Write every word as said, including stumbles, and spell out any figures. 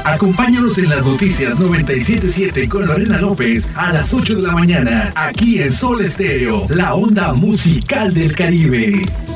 Acompáñanos en las noticias noventa y siete punto siete con Lorena López a las ocho de la mañana, aquí en Sol Estéreo, la onda musical del Caribe.